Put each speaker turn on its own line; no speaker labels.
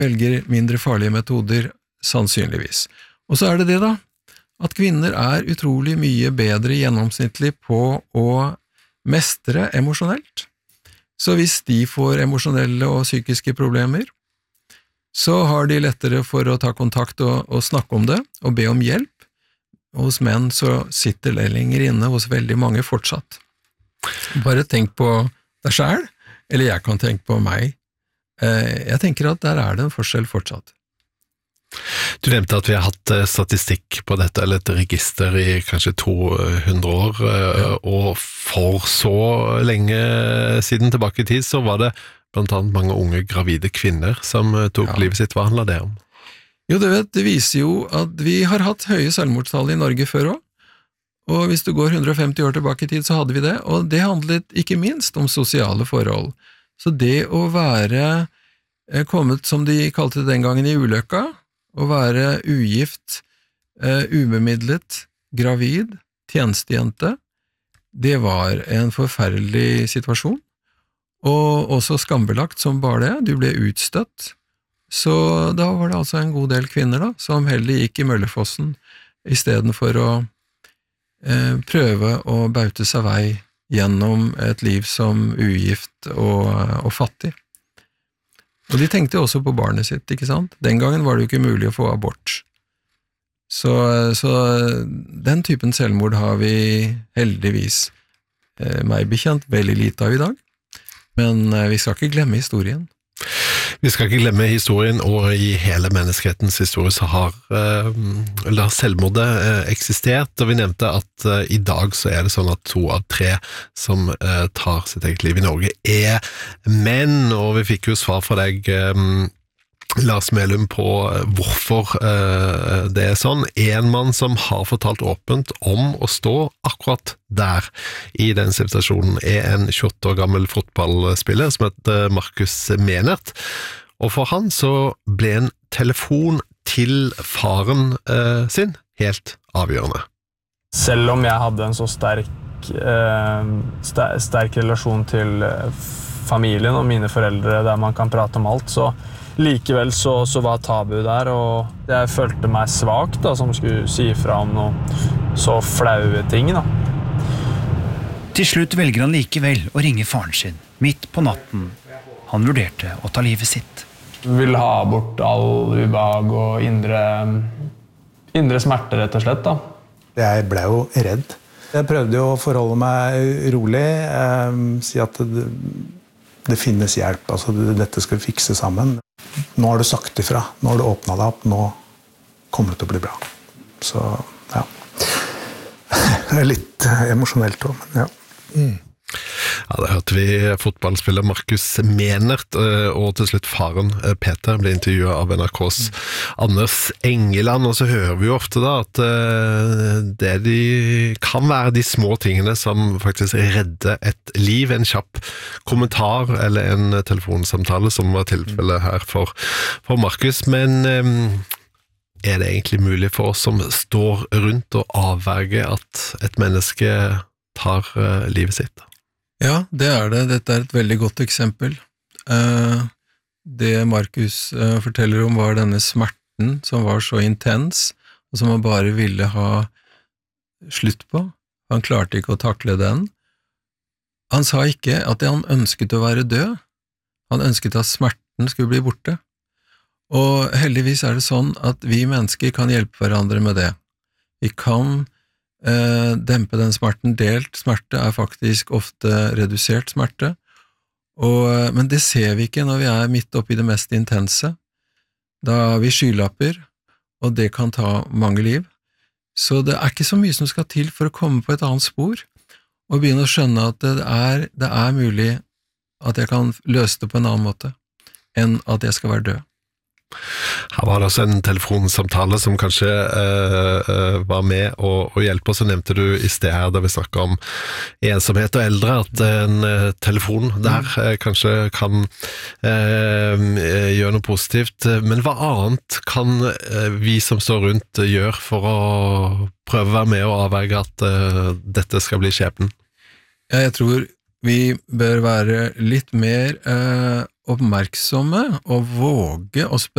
velger mindre farlige metoder, sannsynligvis. Og så det da, at kvinner utrolig mye bedre gjennomsnittlig på å mestre emosjonelt. Så hvis de får emosjonelle og psykiske problemer, så har de lettere for å ta kontakt og snakke om det, og be om hjelp. Hos menn så sitter det lenger inne hos veldig mange fortsatt. Bare tenk på deg selv, eller jeg kan tenke på meg. Jeg tenker at der det en forskjell fortsatt.
Du nevnte at vi har hatt statistikk på dette, eller et register i kanskje 200 år, og for så lenge siden tilbake i tid, så var det blant annet mange unge gravide kvinner som tok livet sitt. Hva handler det om?
Jo, det viser jo at vi har hatt høye selvmordstall i Norge før også, og hvis du går 150 år tilbake i tid, så hadde vi det, og det handlet ikke minst om sosiale forhold. Så det å være kommet, som de kalte det den gangen, i ulykka, å være ugift, ubemidlet, gravid, tjenestejente, det var en forferdelig situasjon, og også skambelagt som bare det. Du ble utstøtt, så da var det altså en god del kvinner da, som heller gikk i Møllefossen, i stedet for å prøve å baute seg vei gjennom et liv som ugift og fattig. Og de tenkte også på barnet sitt, ikke sant? Den gangen var det jo ikke mulig å få abort. Så den typen selvmord har vi heldigvis meg bekjent veldig lite av i dag. Men vi skal ikke glemme historien.
Vi skal ikke glemme historien, og i hele menneskehetens historie så har selvmordet eksistert, og vi nevnte at i dag så det sånn at 2 av 3 som tar sitt eget liv i Norge menn, og vi fikk jo svar fra deg, Lars Melum, på hvorfor det sånn. En mann som har fortalt åpent om å stå akkurat der i den situasjonen en 28 år gammel fotballspiller som heter Markus Menert, og for han så ble en telefon til faren sin helt avgjørende.
Selv om jeg hadde en så sterk relasjon til familien og mine foreldre der man kan prate om alt, så likevel så var tabu der, og jeg følte meg svak da, som skulle si fra om noe så flaue ting da.
Til slutt velger han likevel å ringe faren sin, midt på natten. Han vurderte å ta livet sitt.
Vil ha bort all ubehag og indre smerte, rett og slett da.
Jeg ble jo redd. Jeg prøvde jo å forholde meg rolig, si at det finnes hjelp, altså dette skal vi fikse sammen. Nå har du sagt ifra, nå har du åpnet deg opp, nå kommer det til å bli bra. Så, ja. Det litt emosjonelt også, men ja.
Ja, da hørte vi fotballspiller Markus Menert, og til slutt faren Peter ble intervjuet av NRKs Anders Engeland, og så hører vi jo ofte da at det kan være de små tingene som faktisk redder et liv, en kjapp kommentar eller en telefonsamtale, som var tilfellet her for Markus, men det egentlig mulig for oss som står rundt og avverger at et menneske tar livet sitt?
Ja, det det. Dette et veldig godt eksempel. Det Markus forteller om var denne smerten som var så intens, og som han bare ville ha slutt på. Han klarte ikke å takle den. Han sa ikke at han ønsket å være død. Han ønsket at smerten skulle bli borte. Og heldigvis det sånn at vi mennesker kan hjelpe hverandre med det. Vi kan dempe den smerten. Delt smerte faktisk ofte redusert smerte, men det ser vi ikke når vi midt oppe i det mest intense. Da har vi skylapper, og det kan ta mange liv. Så det ikke så mye som skal til for å komme på et annet spor, og begynne å skjønne at det mulig at jeg kan løse det på en annen måte, enn at jeg skal være død.
Her var det også en telefonsamtale som kanskje var med å hjelpe, og så nevnte du i sted her, da vi snakket om ensomhet og eldre, at en telefon der kanskje kan gjøre noe positivt, men hva annet kan vi som står rundt gjøre for å prøve å være med og avverge at dette skal bli skjebnen?
Ja, jeg tror vi bør være litt mer oppmerksomme og våge å spørre